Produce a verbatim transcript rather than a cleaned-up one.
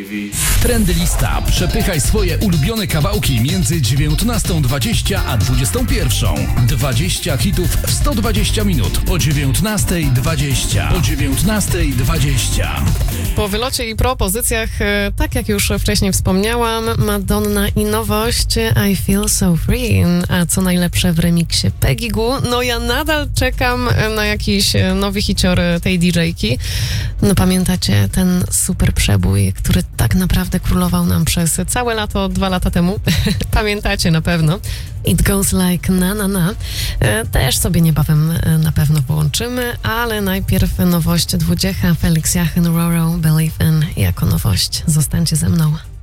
Trendy Lista. Przepychaj swoje ulubione kawałki między dziewiętnastą dwadzieścia a dwudziestą pierwszą. dwadzieścia hitów w sto dwadzieścia minut o dziewiętnastej dwadzieścia. O dziewiętnastej dwadzieścia. Po wylocie i propozycjach, tak jak już wcześniej wspomniałam, Madonna i nowość I Feel So Free, a co najlepsze w remiksie Peggy Gou. No ja nadal czekam na jakiś nowy hicior tej didżejki. No pamiętacie ten super przebój, który tak naprawdę królował nam przez całe lato, dwa lata temu. Pamiętacie na pewno. It Goes Like Na Na Na. Też sobie niebawem na pewno połączymy, ale najpierw nowość dwudziecha Felix Jachen, Roro, Believe In jako nowość. Zostańcie ze mną.